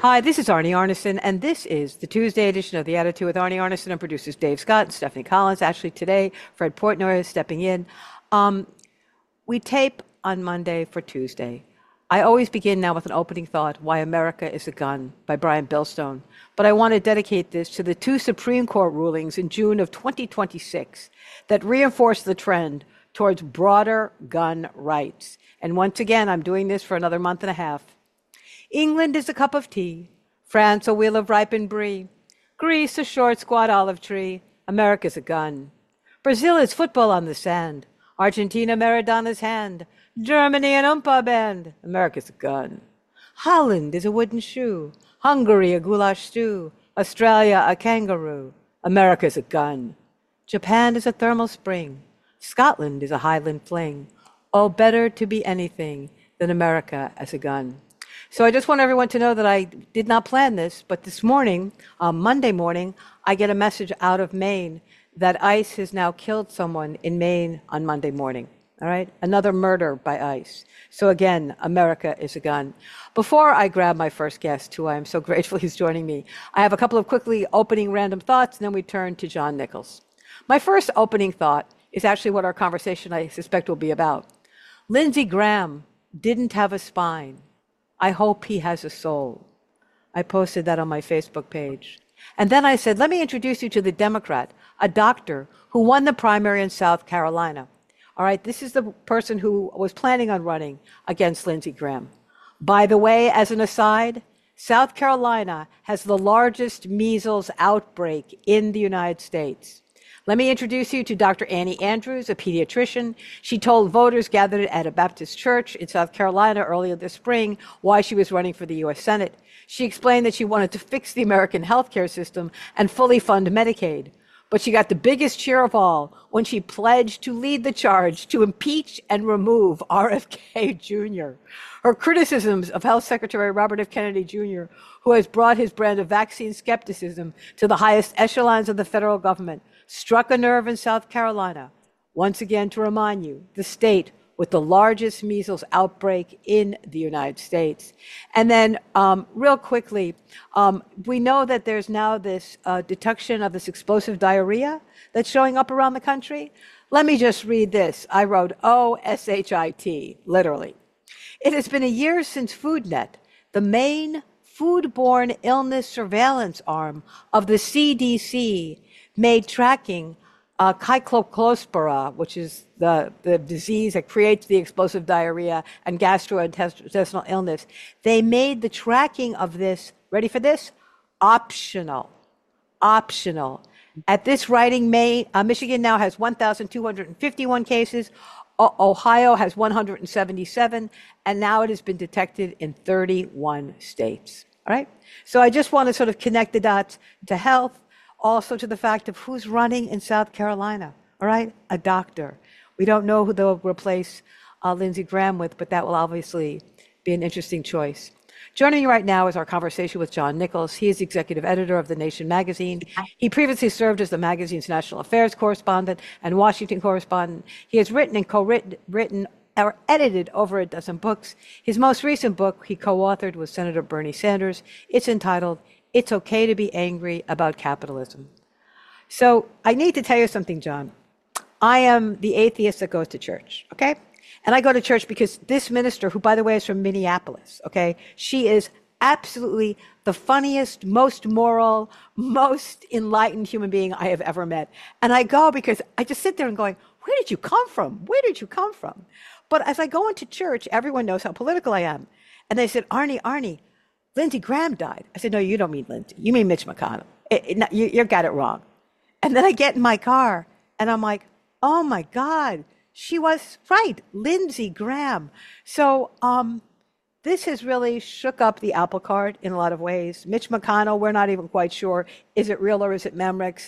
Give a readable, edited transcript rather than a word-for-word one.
Hi, this is Arnie Arnesen, and this is the Tuesday edition of The Attitude with Arnie Arnesen and producers Dave Scott and Stephanie Collins. Actually, today, Fred Portnoy is stepping in. We tape on Monday for Tuesday. I always begin now with an opening thought, Why America is a Gun, by Brian Billstone. But I want to dedicate this to the two Supreme Court rulings in June of 2026 that reinforce the trend towards broader gun rights. And once again, I'm doing this for another month and a half. England is a cup of tea, France a wheel of ripened brie, Greece a short squat olive tree, America's a gun. Brazil is football on the sand, Argentina Maradona's hand, Germany an umpa band, America's a gun. Holland is a wooden shoe, Hungary a goulash stew, Australia a kangaroo, America's a gun. Japan is a thermal spring, Scotland is a highland fling. Oh, better to be anything than America as a gun. So I just want everyone to know that I did not plan this, but this morning, Monday morning, I get a message out of Maine that ICE has now killed someone in Maine on Monday morning. All right? Another murder by ICE. So again, America is a gun. Before I grab my first guest, who I am so grateful he's joining me, I have a couple of quickly opening random thoughts, and then we turn to John Nichols. My first opening thought is actually what our conversation, I suspect, will be about. Lindsey Graham didn't have a spine. I hope he has a soul. I posted that on my Facebook page. And then I said, let me introduce you to the Democrat, a doctor who won the primary in South Carolina. All right, this is the person who was planning on running against Lindsey Graham. By the way, as an aside, South Carolina has the largest measles outbreak in the United States. Let me introduce you to Dr. Annie Andrews, a pediatrician. She told voters gathered at a Baptist church in South Carolina earlier this spring why she was running for the U.S. Senate. She explained that she wanted to fix the American healthcare system and fully fund Medicaid. But she got the biggest cheer of all when she pledged to lead the charge to impeach and remove RFK Jr. Her criticisms of Health Secretary Robert F. Kennedy Jr., who has brought his brand of vaccine skepticism to the highest echelons of the federal government, struck a nerve in South Carolina. Once again, to remind you, the state with the largest measles outbreak in the United States. And then real quickly, we know that there's now this detection of this explosive diarrhea that's showing up around the country. Let me just read this. I wrote OSHIT, literally. It has been a year since FoodNet, the main foodborne illness surveillance arm of the CDC, made tracking Cyclospora, which is the disease that creates the explosive diarrhea and gastrointestinal illness. They made the tracking of this, ready for this? Optional. Optional. At this writing, Michigan now has 1,251 cases. Ohio has 177, and now it has been detected in 31 states. All right? So I just want to sort of connect the dots to health, also to the fact of who's running in South Carolina, all right? A doctor. We don't know who they'll replace Lindsey Graham with, but that will obviously be an interesting choice. Joining me right now is our conversation with John Nichols. He is executive editor of The Nation magazine. He previously served as the magazine's national affairs correspondent and Washington correspondent. He has written and co-written or edited over a dozen books. His most recent book he co-authored with Senator Bernie Sanders. It's entitled, It's Okay to Be Angry About Capitalism. So I need to tell you something, John. I am the atheist that goes to church, okay? And I go to church because this minister, who, by the way, is from Minneapolis, okay? She is absolutely the funniest, most moral, most enlightened human being I have ever met. And I go because I just sit there and going, where did you come from? Where did you come from? But as I go into church, everyone knows how political I am. And they said, Arnie, Lindsey Graham died. I said, no, you don't mean Lindsey. You mean Mitch McConnell. You got it wrong. And then I get in my car and I'm like, oh my God, she was right, Lindsey Graham. So this has really shook up the apple cart in a lot of ways. Mitch McConnell, we're not even quite sure, is it real or is it Memorex?